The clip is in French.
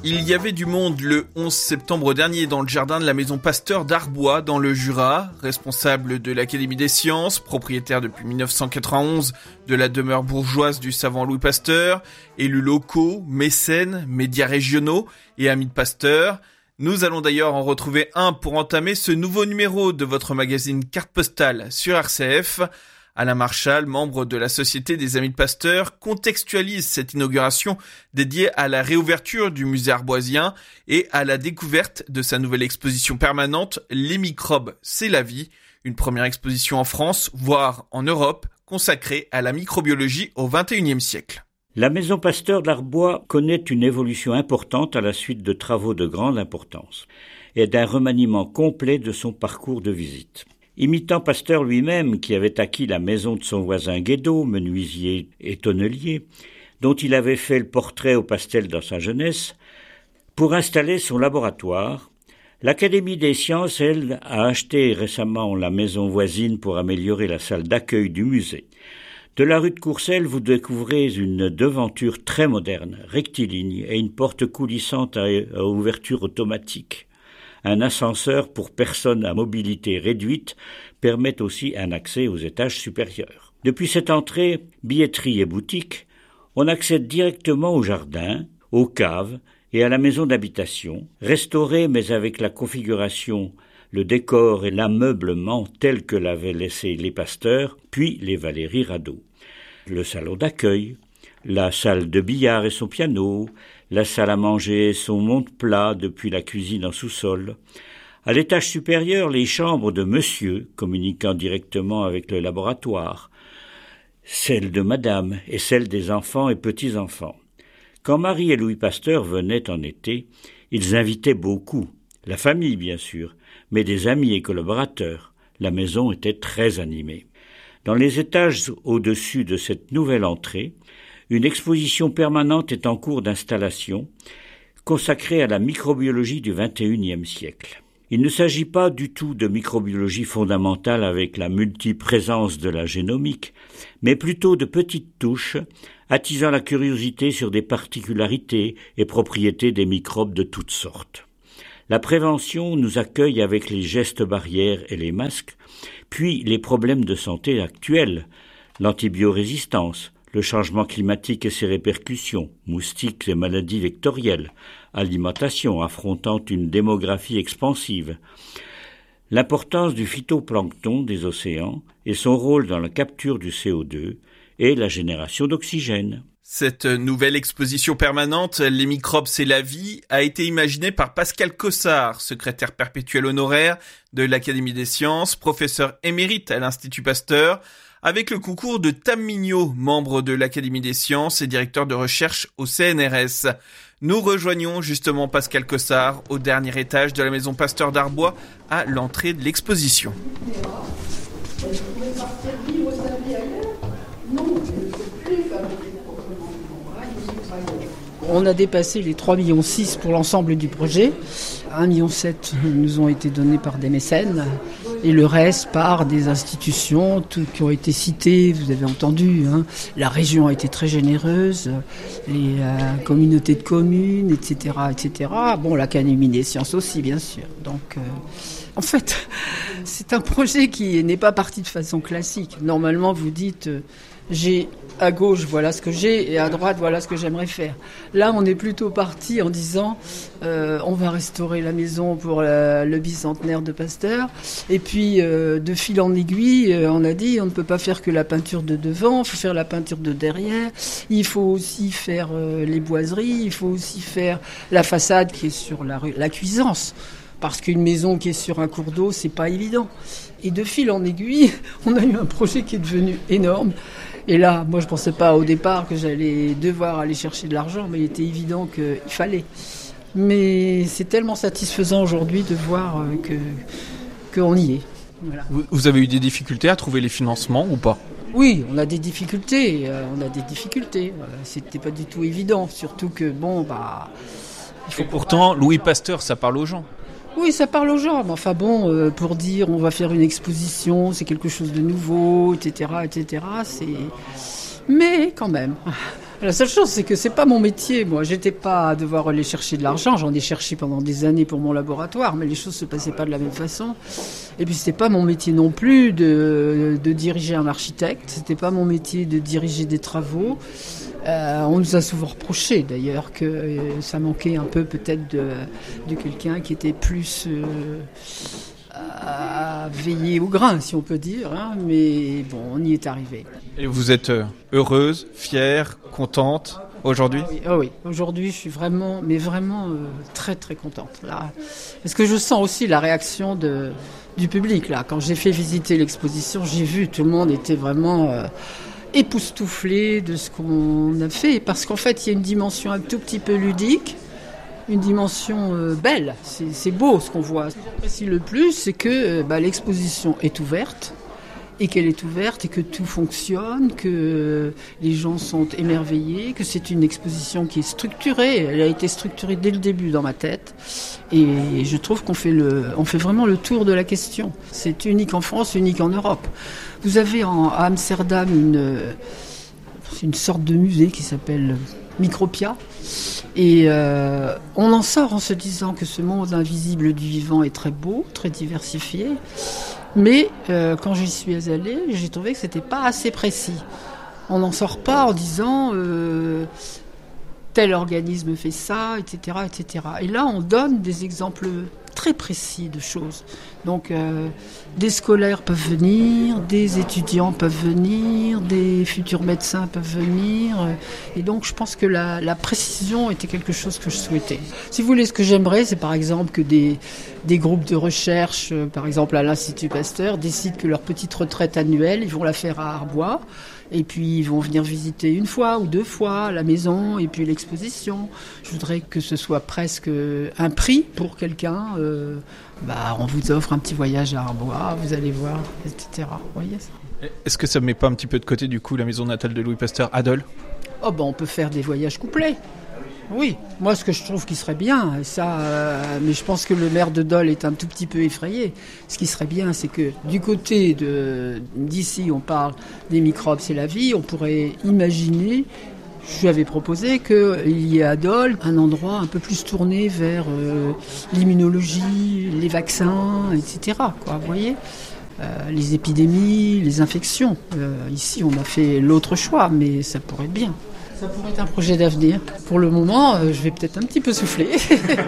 Il y avait du monde le 11 septembre dernier dans le jardin de la maison Pasteur d'Arbois dans le Jura. Responsable de l'Académie des sciences, propriétaire depuis 1991 de la demeure bourgeoise du savant Louis Pasteur, élus locaux, mécènes, médias régionaux et amis de Pasteur. Nous allons d'ailleurs en retrouver un pour entamer ce nouveau numéro de votre magazine Carte Postale sur RCF. Alain Marchal, membre de la Société des Amis de Pasteur, contextualise cette inauguration dédiée à la réouverture du musée arboisien et à la découverte de sa nouvelle exposition permanente « Les microbes, c'est la vie », une première exposition en France, voire en Europe, consacrée à la microbiologie au XXIe siècle. La maison Pasteur d'Arbois connaît une évolution importante à la suite de travaux de grande importance et d'un remaniement complet de son parcours de visite. Imitant Pasteur lui-même, qui avait acquis la maison de son voisin Guédot, menuisier et tonnelier, dont il avait fait le portrait au pastel dans sa jeunesse, pour installer son laboratoire, l'Académie des sciences, elle, a acheté récemment la maison voisine pour améliorer la salle d'accueil du musée. De la rue de Courcelles, vous découvrez une devanture très moderne, rectiligne, et une porte coulissante à ouverture automatique. Un ascenseur pour personnes à mobilité réduite permet aussi un accès aux étages supérieurs. Depuis cette entrée, billetterie et boutique, on accède directement au jardin, aux caves et à la maison d'habitation, restaurée mais avec la configuration, le décor et l'ameublement tels que l'avaient laissé les Pasteurs, puis les Valéry Radaud. Le salon d'accueil, la salle de billard et son piano, la salle à manger et son monte-plat depuis la cuisine en sous-sol. À l'étage supérieur, les chambres de monsieur, communiquant directement avec le laboratoire, celles de madame et celles des enfants et petits-enfants. Quand Marie et Louis Pasteur venaient en été, ils invitaient beaucoup, la famille bien sûr, mais des amis et collaborateurs. La maison était très animée. Dans les étages au-dessus de cette nouvelle entrée, une exposition permanente est en cours d'installation, consacrée à la microbiologie du XXIe siècle. Il ne s'agit pas du tout de microbiologie fondamentale avec la multiprésence de la génomique, mais plutôt de petites touches, attisant la curiosité sur des particularités et propriétés des microbes de toutes sortes. La prévention nous accueille avec les gestes barrières et les masques, puis les problèmes de santé actuels, l'antibiorésistance, le changement climatique et ses répercussions, moustiques et maladies vectorielles, alimentation affrontant une démographie expansive, l'importance du phytoplancton des océans et son rôle dans la capture du CO2 et la génération d'oxygène. Cette nouvelle exposition permanente, Les microbes, c'est la vie, a été imaginée par Pascal Cossard, secrétaire perpétuel honoraire de l'Académie des sciences, professeur émérite à l'Institut Pasteur, avec le concours de Tam Mignot, membre de l'Académie des sciences et directeur de recherche au CNRS. Nous rejoignons justement Pascal Cossard au dernier étage de la maison Pasteur d'Arbois à l'entrée de l'exposition. On a dépassé les 3,6 millions pour l'ensemble du projet. 1,7 million nous ont été donnés par des mécènes et le reste par des institutions qui ont été citées, vous avez entendu. La région a été très généreuse, les communautés de communes, etc., etc. Bon, l'Académie des sciences aussi, bien sûr. Donc, en fait, c'est un projet qui n'est pas parti de façon classique. Normalement, vous dites... j'ai à gauche, voilà ce que j'ai, et à droite, voilà ce que j'aimerais faire. Là, on est plutôt parti en disant on va restaurer la maison pour le bicentenaire de Pasteur. Et puis, de fil en aiguille, on a dit on ne peut pas faire que la peinture de devant, il faut faire la peinture de derrière. Il faut aussi faire les boiseries, il faut aussi faire la façade qui est sur la cuisance. Parce qu'une maison qui est sur un cours d'eau, c'est pas évident. Et de fil en aiguille, on a eu un projet qui est devenu énorme. Et là, moi, je pensais pas au départ que j'allais devoir aller chercher de l'argent, mais il était évident qu'il fallait. Mais c'est tellement satisfaisant aujourd'hui de voir qu'on y est. Voilà. Vous avez eu des difficultés à trouver les financements ou pas ? Oui, on a des difficultés. C'était pas du tout évident, surtout que Et pourtant, Louis Pasteur, ça parle aux gens. Oui, ça parle aux gens. Mais enfin bon, pour dire on va faire une exposition, c'est quelque chose de nouveau, etc., etc. Mais quand même, La seule chose, c'est que c'est pas mon métier. Moi, j'étais pas à devoir aller chercher de l'argent. J'en ai cherché pendant des années pour mon laboratoire, mais les choses se passaient pas de la même façon. Et puis, c'était pas mon métier non plus de diriger un architecte. C'était pas mon métier de diriger des travaux. On nous a souvent reproché, d'ailleurs, que ça manquait un peu peut-être de quelqu'un qui était plus à veiller au grain, si on peut dire, hein, mais bon, on y est arrivé. Et vous êtes heureuse, fière, contente aujourd'hui ? Oui, aujourd'hui je suis vraiment très très contente. Là. Parce que je sens aussi la réaction du public. Là. Quand j'ai fait visiter l'exposition, j'ai vu tout le monde était vraiment époustouflé de ce qu'on a fait, parce qu'en fait il y a une dimension un tout petit peu ludique, une dimension belle, c'est beau ce qu'on voit. Ce que j'apprécie le plus, c'est que l'exposition est ouverte, et qu'elle est ouverte, et que tout fonctionne, que les gens sont émerveillés, que c'est une exposition qui est structurée. Elle a été structurée dès le début dans ma tête, et je trouve qu'on fait vraiment le tour de la question. C'est unique en France, unique en Europe. Vous avez à Amsterdam une sorte de musée qui s'appelle Micropia. Et on en sort en se disant que ce monde invisible du vivant est très beau, très diversifié. Mais quand j'y suis allée, j'ai trouvé que c'était pas assez précis. On n'en sort pas en disant tel organisme fait ça, etc., etc. Et là, on donne des exemples très précis de choses. Donc, des scolaires peuvent venir, des étudiants peuvent venir, des futurs médecins peuvent venir. Et donc, je pense que la précision était quelque chose que je souhaitais. Si vous voulez, ce que j'aimerais, c'est par exemple que des groupes de recherche, par exemple à l'Institut Pasteur, décident que leur petite retraite annuelle, ils vont la faire à Arbois. Et puis, ils vont venir visiter une fois ou deux fois la maison et puis l'exposition. Je voudrais que ce soit presque un prix pour quelqu'un. On vous offre un petit voyage à Arbois, vous allez voir, etc. Vous voyez ça ? Est-ce que ça ne met pas un petit peu de côté, du coup, la maison natale de Louis Pasteur à Dole ? On peut faire des voyages couplés. Oui, moi ce que je trouve qui serait bien, mais je pense que le maire de Dole est un tout petit peu effrayé. Ce qui serait bien, c'est que du côté d'ici, on parle des microbes, c'est la vie, on pourrait imaginer, je lui avais proposé qu'il y ait à Dole un endroit un peu plus tourné vers l'immunologie, les vaccins, etc. Vous voyez ? Les épidémies, les infections. Ici, on a fait l'autre choix, mais ça pourrait être bien. Ça pourrait être un projet d'avenir. Pour le moment, je vais peut-être un petit peu souffler.